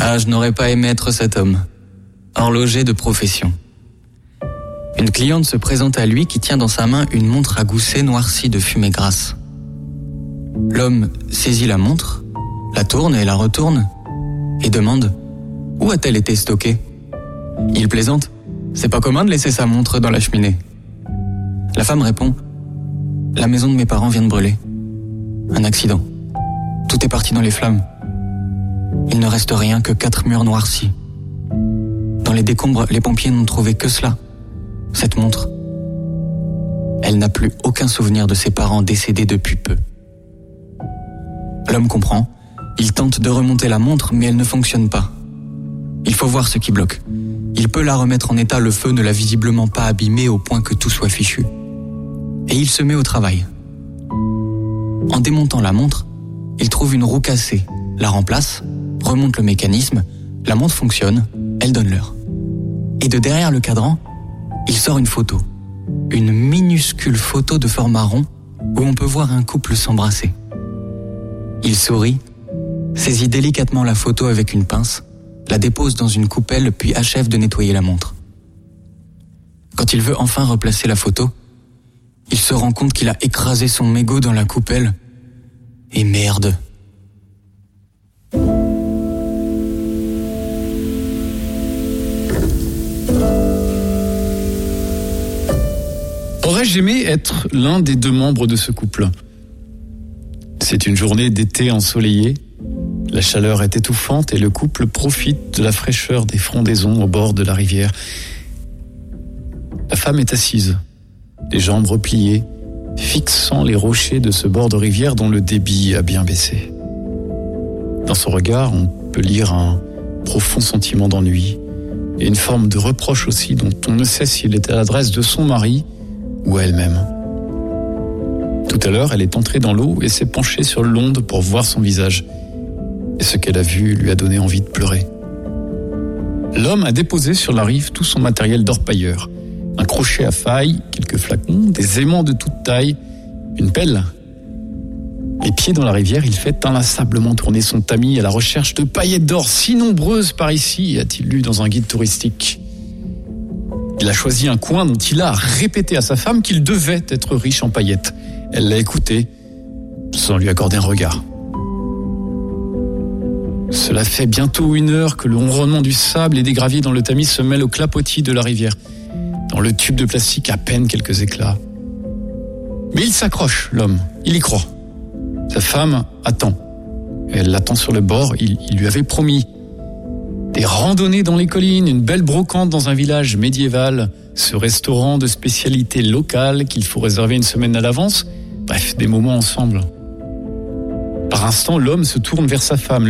Ah, je n'aurais pas aimé être cet homme. Horloger de profession. Une cliente se présente à lui qui tient dans sa main une montre à gousset noircie de fumée grasse. L'homme saisit la montre, la tourne et la retourne et demande « Où a-t-elle été stockée ?» Il plaisante « C'est pas commun de laisser sa montre dans la cheminée. » La femme répond « La maison de mes parents vient de brûler. Un accident. Tout est parti dans les flammes. Il ne reste rien que 4 murs noircis. Dans les décombres, les pompiers n'ont trouvé que cela, cette montre. Elle n'a plus aucun souvenir de ses parents décédés depuis peu. » L'homme comprend. Il tente de remonter la montre, mais elle ne fonctionne pas. Il faut voir ce qui bloque. Il peut la remettre en état, le feu ne l'a visiblement pas abîmée au point que tout soit fichu. Et il se met au travail. En démontant la montre, il trouve une roue cassée, la remplace, remonte le mécanisme, la montre fonctionne, elle donne l'heure. Et de derrière le cadran, il sort une photo. Une minuscule photo de format rond où on peut voir un couple s'embrasser. Il sourit, saisit délicatement la photo avec une pince, la dépose dans une coupelle puis achève de nettoyer la montre. Quand il veut enfin replacer la photo, il se rend compte qu'il a écrasé son mégot dans la coupelle. Et merde. Aurais-je aimé être l'un des deux membres de ce couple ? C'est une journée d'été ensoleillée. La chaleur est étouffante et le couple profite de la fraîcheur des frondaisons au bord de la rivière. La femme est assise, les jambes repliées, fixant les rochers de ce bord de rivière dont le débit a bien baissé. Dans son regard, on peut lire un profond sentiment d'ennui et une forme de reproche aussi dont on ne sait s'il est à l'adresse de son mari ou à elle-même. Tout à l'heure, elle est entrée dans l'eau et s'est penchée sur l'onde pour voir son visage. Et ce qu'elle a vu lui a donné envie de pleurer. L'homme a déposé sur la rive tout son matériel d'orpailleur. Un crochet à faille, quelques flacons, des aimants de toute taille, une pelle. Les pieds dans la rivière, il fait inlassablement tourner son tamis à la recherche de paillettes d'or si nombreuses par ici, a-t-il lu dans un guide touristique. Il a choisi un coin dont il a répété à sa femme qu'il devait être riche en paillettes. Elle l'a écouté, sans lui accorder un regard. Cela fait bientôt 1 heure que le ronronnement du sable et des graviers dans le tamis se mêle au clapotis de la rivière. Dans le tube de plastique, à peine quelques éclats. Mais il s'accroche, l'homme. Il y croit. Sa femme attend. Elle l'attend sur le bord. Il lui avait promis. Des randonnées dans les collines, une belle brocante dans un village médiéval, ce restaurant de spécialité locale qu'il faut réserver 1 semaine à l'avance. Bref, des moments ensemble. Par instant, l'homme se tourne vers sa femme.